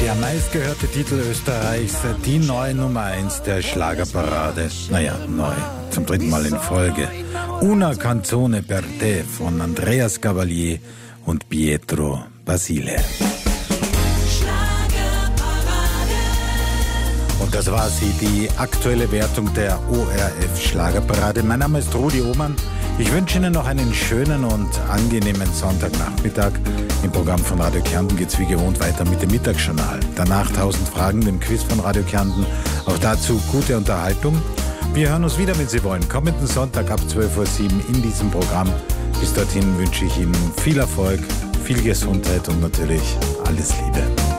Der meistgehörte Titel Österreichs, die neue Nummer 1 der Schlagerparade. Naja, neu, zum dritten Mal in Folge. Una canzone per te von Andreas Cavalier und Pietro Basile. Und das war sie, die aktuelle Wertung der ORF Schlagerparade. Mein Name ist Rudi Ohmann. Ich wünsche Ihnen noch einen schönen und angenehmen Sonntagnachmittag. Im Programm von Radio Kärnten geht es wie gewohnt weiter mit dem Mittagsjournal. Danach 1000 Fragen, dem Quiz von Radio Kärnten. Auch dazu gute Unterhaltung. Wir hören uns wieder, wenn Sie wollen, kommenden Sonntag ab 12:07 Uhr in diesem Programm. Bis dorthin wünsche ich Ihnen viel Erfolg, viel Gesundheit und natürlich alles Liebe.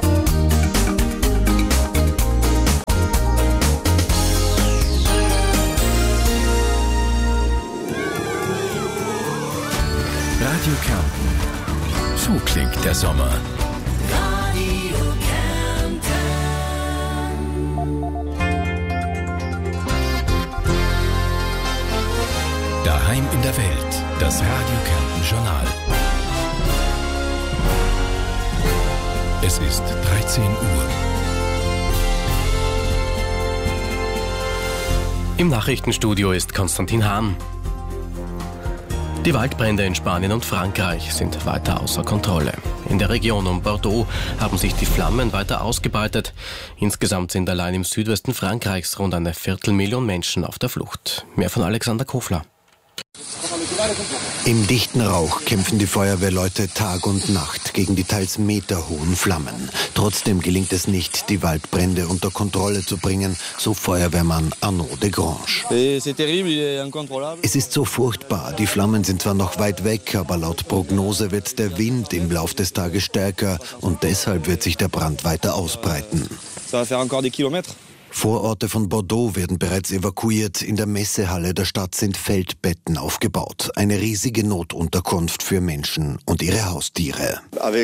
Radio Kärnten. So klingt der Sommer. Radio Kärnten. Daheim in der Welt. Das Radio Kärnten Journal. Es ist 13 Uhr. Im Nachrichtenstudio ist Konstantin Hahn. Die Waldbrände in Spanien und Frankreich sind weiter außer Kontrolle. In der Region um Bordeaux haben sich die Flammen weiter ausgebreitet. Insgesamt sind allein im Südwesten Frankreichs rund 250.000 Menschen auf der Flucht. Mehr von Alexander Kofler. Im dichten Rauch kämpfen die Feuerwehrleute Tag und Nacht gegen die teils meterhohen Flammen. Trotzdem gelingt es nicht, die Waldbrände unter Kontrolle zu bringen, so Feuerwehrmann Arnaud de Grange. Es ist so furchtbar. Die Flammen sind zwar noch weit weg, aber laut Prognose wird der Wind im Lauf des Tages stärker und deshalb wird sich der Brand weiter ausbreiten. Vororte von Bordeaux werden bereits evakuiert. In der Messehalle der Stadt sind Feldbetten aufgebaut. Eine riesige Notunterkunft für Menschen und ihre Haustiere.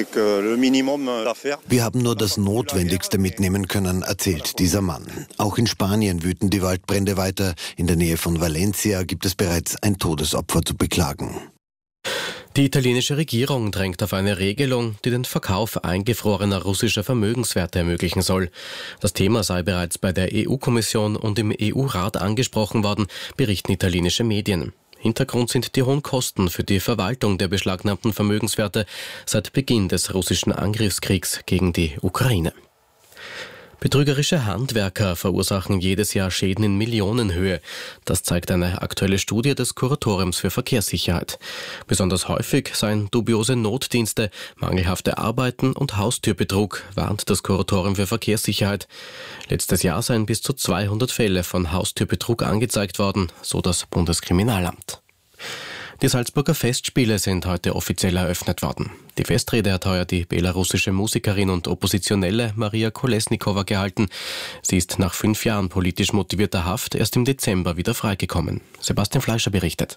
Wir haben nur das Notwendigste mitnehmen können, erzählt dieser Mann. Auch in Spanien wüten die Waldbrände weiter. In der Nähe von Valencia gibt es bereits ein Todesopfer zu beklagen. Die italienische Regierung drängt auf eine Regelung, die den Verkauf eingefrorener russischer Vermögenswerte ermöglichen soll. Das Thema sei bereits bei der EU-Kommission und im EU-Rat angesprochen worden, berichten italienische Medien. Hintergrund sind die hohen Kosten für die Verwaltung der beschlagnahmten Vermögenswerte seit Beginn des russischen Angriffskriegs gegen die Ukraine. Betrügerische Handwerker verursachen jedes Jahr Schäden in Millionenhöhe. Das zeigt eine aktuelle Studie des Kuratoriums für Verkehrssicherheit. Besonders häufig seien dubiose Notdienste, mangelhafte Arbeiten und Haustürbetrug, warnt das Kuratorium für Verkehrssicherheit. Letztes Jahr seien bis zu 200 Fälle von Haustürbetrug angezeigt worden, so das Bundeskriminalamt. Die Salzburger Festspiele sind heute offiziell eröffnet worden. Die Festrede hat heuer die belarussische Musikerin und Oppositionelle Maria Kolesnikova gehalten. Sie ist nach 5 Jahren politisch motivierter Haft erst im Dezember wieder freigekommen. Sebastian Fleischer berichtet.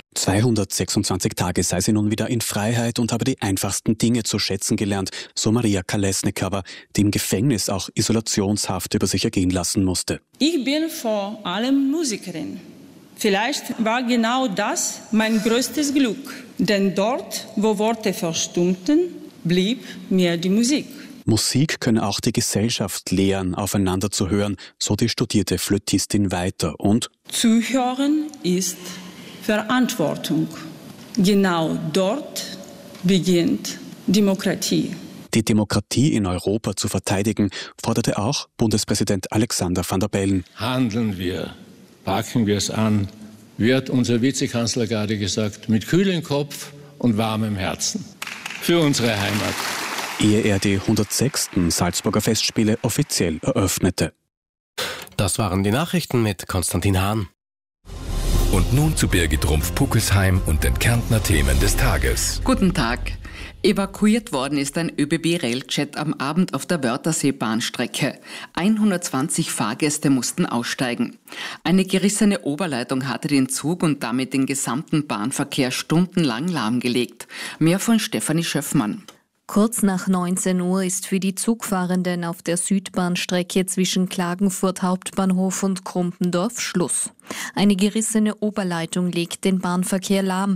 226 Tage sei sie nun wieder in Freiheit und habe die einfachsten Dinge zu schätzen gelernt, so Maria Kolesnikova, die im Gefängnis auch Isolationshaft über sich ergehen lassen musste. Ich bin vor allem Musikerin. Vielleicht war genau das mein größtes Glück, denn dort, wo Worte verstummten, blieb mir die Musik. Musik könne auch die Gesellschaft lehren, aufeinander zu hören, so die studierte Flötistin weiter. Und Zuhören ist Verantwortung. Genau dort beginnt Demokratie. Die Demokratie in Europa zu verteidigen, forderte auch Bundespräsident Alexander Van der Bellen. Handeln wir. Packen wir es an, wie hat unser Vizekanzler gerade gesagt, mit kühlem Kopf und warmem Herzen für unsere Heimat. Ehe er die 106. Salzburger Festspiele offiziell eröffnete. Das waren die Nachrichten mit Konstantin Hahn. Und nun zu Birgit Rumpf-Puckelsheim und den Kärntner Themen des Tages. Guten Tag. Evakuiert worden ist ein ÖBB-Railjet am Abend auf der Wörthersee-Bahnstrecke. 120 Fahrgäste mussten aussteigen. Eine gerissene Oberleitung hatte den Zug und damit den gesamten Bahnverkehr stundenlang lahmgelegt. Mehr von Stefanie Schöffmann. Kurz nach 19 Uhr ist für die Zugfahrenden auf der Südbahnstrecke zwischen Klagenfurt Hauptbahnhof und Krumpendorf Schluss. Eine gerissene Oberleitung legt den Bahnverkehr lahm.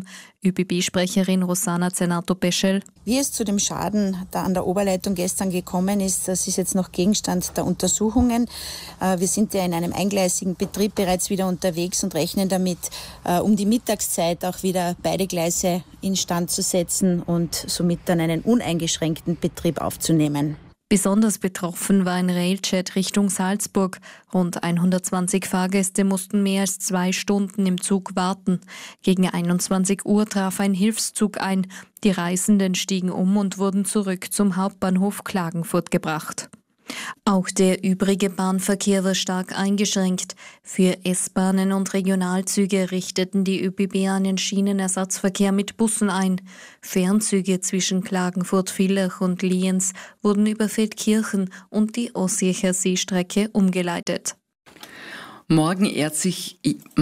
ÖBB-Sprecherin Rosana Zenato-Peschel. Wie es zu dem Schaden da an der Oberleitung gestern gekommen ist, das ist jetzt noch Gegenstand der Untersuchungen. Wir sind ja in einem eingleisigen Betrieb bereits wieder unterwegs und rechnen damit, um die Mittagszeit auch wieder beide Gleise instand zu setzen und somit dann einen uneingeschränkten Betrieb aufzunehmen. Besonders betroffen war ein Railjet Richtung Salzburg. Rund 120 Fahrgäste mussten mehr als 2 Stunden im Zug warten. Gegen 21 Uhr traf ein Hilfszug ein. Die Reisenden stiegen um und wurden zurück zum Hauptbahnhof Klagenfurt gebracht. Auch der übrige Bahnverkehr war stark eingeschränkt. Für S-Bahnen und Regionalzüge richteten die ÖBB einen Schienenersatzverkehr mit Bussen ein. Fernzüge zwischen Klagenfurt-Villach und Lienz wurden über Feldkirchen und die Ossiacher Seestrecke umgeleitet. Morgen jährt sich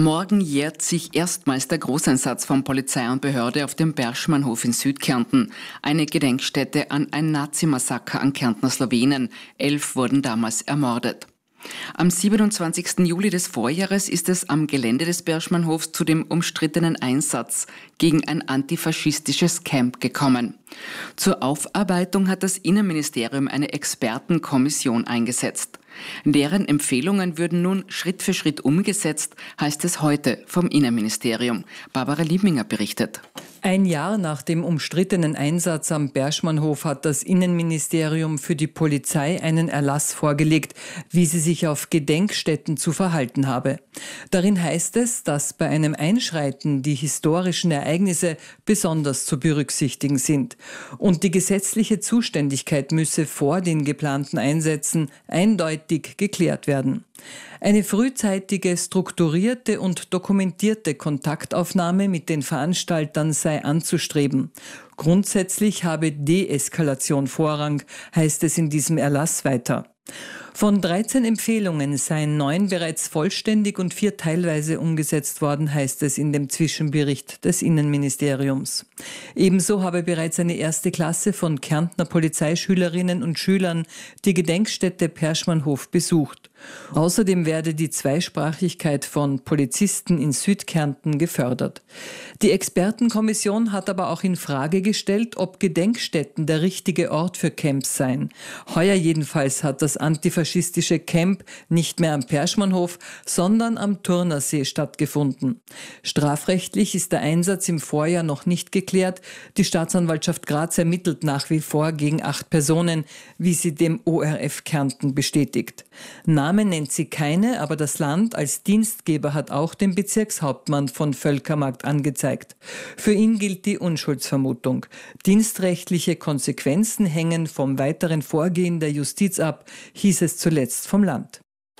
erstmals der Großeinsatz von Polizei und Behörde auf dem Berschmannhof in Südkärnten. Eine Gedenkstätte an ein Nazi-Massaker an Kärntner Slowenen. 11 wurden damals ermordet. Am 27. Juli des Vorjahres ist es am Gelände des Berschmannhofs zu dem umstrittenen Einsatz gegen ein antifaschistisches Camp gekommen. Zur Aufarbeitung hat das Innenministerium eine Expertenkommission eingesetzt. Deren Empfehlungen würden nun Schritt für Schritt umgesetzt, heißt es heute vom Innenministerium. Barbara Liebminger berichtet. Ein Jahr nach dem umstrittenen Einsatz am Berschmannhof hat das Innenministerium für die Polizei einen Erlass vorgelegt, wie sie sich auf Gedenkstätten zu verhalten habe. Darin heißt es, dass bei einem Einschreiten die historischen Ereignisse besonders zu berücksichtigen sind. Und die gesetzliche Zuständigkeit müsse vor den geplanten Einsätzen eindeutig geklärt werden. Eine frühzeitige, strukturierte und dokumentierte Kontaktaufnahme mit den Veranstaltern sei anzustreben. Grundsätzlich habe Deeskalation Vorrang, heißt es in diesem Erlass weiter. Von 13 Empfehlungen seien 9 bereits vollständig und 4 teilweise umgesetzt worden, heißt es in dem Zwischenbericht des Innenministeriums. Ebenso habe bereits eine 1. Klasse von Kärntner Polizeischülerinnen und Schülern die Gedenkstätte Berschmannhof besucht. Außerdem werde die Zweisprachigkeit von Polizisten in Südkärnten gefördert. Die Expertenkommission hat aber auch in Frage gestellt, ob Gedenkstätten der richtige Ort für Camps seien. Heuer jedenfalls hat das antifaschistische Camp nicht mehr am Berschmannhof, sondern am Turnersee stattgefunden. Strafrechtlich ist der Einsatz im Vorjahr noch nicht geklärt. Die Staatsanwaltschaft Graz ermittelt nach wie vor gegen 8 Personen, wie sie dem ORF Kärnten bestätigt. Namen nennt sie keine, aber das Land als Dienstgeber hat auch den Bezirkshauptmann von Völkermarkt angezeigt. Für ihn gilt die Unschuldsvermutung. Dienstrechtliche Konsequenzen hängen vom weiteren Vorgehen der Justiz ab, hieß es zuletzt vom Land.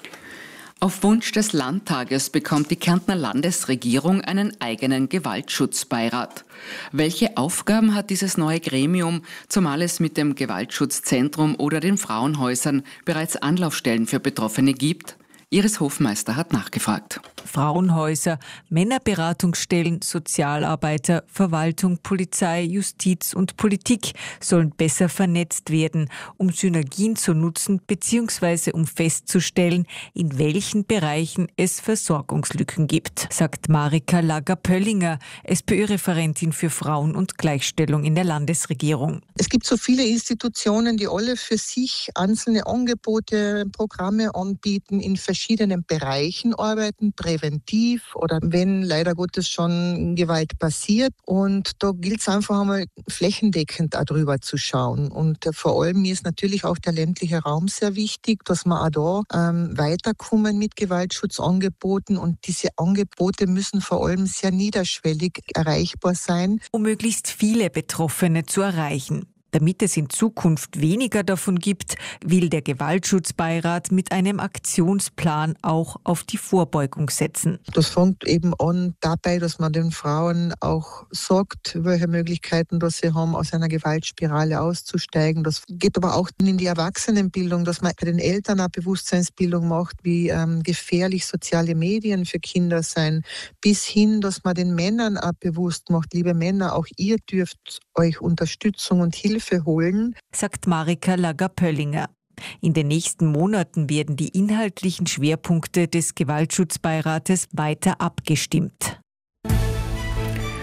Auf Wunsch des Landtages bekommt die Kärntner Landesregierung einen eigenen Gewaltschutzbeirat. Welche Aufgaben hat dieses neue Gremium, zumal es mit dem Gewaltschutzzentrum oder den Frauenhäusern bereits Anlaufstellen für Betroffene gibt? Iris Hofmeister hat nachgefragt. Frauenhäuser, Männerberatungsstellen, Sozialarbeiter, Verwaltung, Polizei, Justiz und Politik sollen besser vernetzt werden, um Synergien zu nutzen bzw. um festzustellen, in welchen Bereichen es Versorgungslücken gibt, sagt Marika Lager-Pöllinger, SPÖ-Referentin für Frauen und Gleichstellung in der Landesregierung. Es gibt so viele Institutionen, die alle für sich einzelne Angebote, Programme anbieten, in verschiedenen Bereichen arbeiten, präventiv oder wenn leider Gottes schon Gewalt passiert. Und da gilt es einfach einmal flächendeckend darüber zu schauen. Und vor allem mir ist natürlich auch der ländliche Raum sehr wichtig, dass wir auch da weiterkommen mit Gewaltschutzangeboten. Und diese Angebote müssen vor allem sehr niederschwellig erreichbar sein. Um möglichst viele Betroffene zu erreichen. Damit es in Zukunft weniger davon gibt, will der Gewaltschutzbeirat mit einem Aktionsplan auch auf die Vorbeugung setzen. Das fängt eben an dabei, dass man den Frauen auch sagt, welche Möglichkeiten dass sie haben, aus einer Gewaltspirale auszusteigen. Das geht aber auch in die Erwachsenenbildung, dass man bei den Eltern eine Bewusstseinsbildung macht, wie gefährlich soziale Medien für Kinder sein, bis hin, dass man den Männern auch bewusst macht, liebe Männer, auch ihr dürft euch Unterstützung und Hilfe holen, sagt Marika Lager-Pöllinger. In den nächsten Monaten werden die inhaltlichen Schwerpunkte des Gewaltschutzbeirates weiter abgestimmt.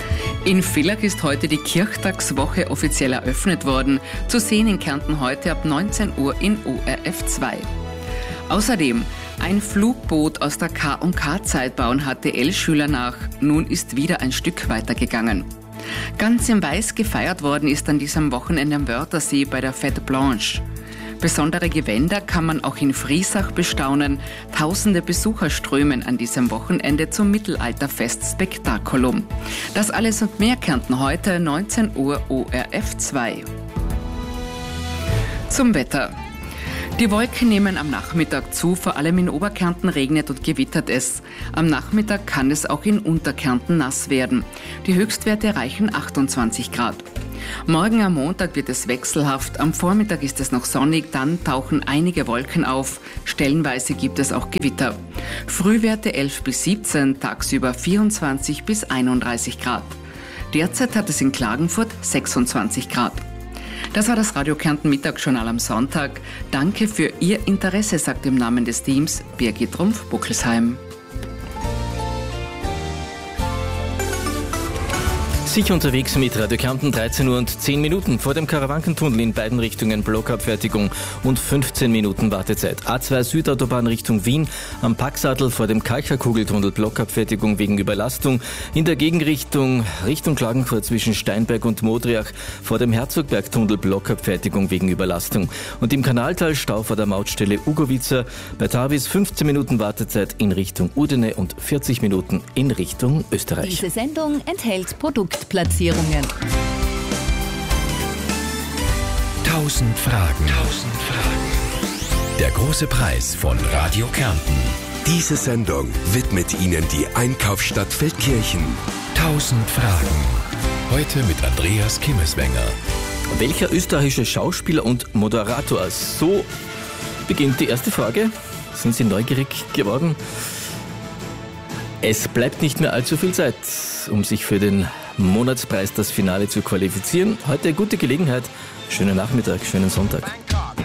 In Villach ist heute die Kirchtagswoche offiziell eröffnet worden. Zu sehen in Kärnten heute ab 19 Uhr in ORF 2. Außerdem, ein Flugboot aus der K&K-Zeit bauen HTL-Schüler nach. Nun ist wieder ein Stück weitergegangen. Ganz in Weiß gefeiert worden ist an diesem Wochenende am Wörthersee bei der Fête Blanche. Besondere Gewänder kann man auch in Friesach bestaunen. Tausende Besucher strömen an diesem Wochenende zum Mittelalterfest Spektakulum. Das alles und mehr Kärnten heute, 19 Uhr ORF 2. Zum Wetter. Die Wolken nehmen am Nachmittag zu, vor allem in Oberkärnten regnet und gewittert es. Am Nachmittag kann es auch in Unterkärnten nass werden. Die Höchstwerte erreichen 28 Grad. Morgen am Montag wird es wechselhaft, am Vormittag ist es noch sonnig, dann tauchen einige Wolken auf, stellenweise gibt es auch Gewitter. Frühwerte 11 bis 17, tagsüber 24 bis 31 Grad. Derzeit hat es in Klagenfurt 26 Grad. Das war das Radio Kärnten Mittagsjournal am Sonntag. Danke für Ihr Interesse, sagt im Namen des Teams Birgit Trumpf-Buckelsheim. Sicher unterwegs mit Radio Kärnten, 13 Uhr und 10 Minuten vor dem Karawankentunnel in beiden Richtungen Blockabfertigung und 15 Minuten Wartezeit. A2 Südautobahn Richtung Wien am Packsattel vor dem Kalcher-Kugeltunnel Blockabfertigung wegen Überlastung. In der Gegenrichtung Richtung Klagenfurt zwischen Steinberg und Modriach vor dem Herzogbergtunnel Blockabfertigung wegen Überlastung. Und im Kanaltal Stau vor der Mautstelle Ugovica. Bei Tarvis 15 Minuten Wartezeit in Richtung Udine und 40 Minuten in Richtung Österreich. Diese Sendung enthält Produktplatzierungen. 1000 Fragen. Der große Preis von Radio Kärnten. Diese Sendung widmet Ihnen die Einkaufsstadt Feldkirchen. 1000 Fragen. Heute mit Andreas Kimmeswenger. Welcher österreichische Schauspieler und Moderator? So beginnt die erste Frage. Sind Sie neugierig geworden? Es bleibt nicht mehr allzu viel Zeit, um sich für den Monatspreis, das Finale, zu qualifizieren. Heute gute Gelegenheit. Schönen Nachmittag, schönen Sonntag.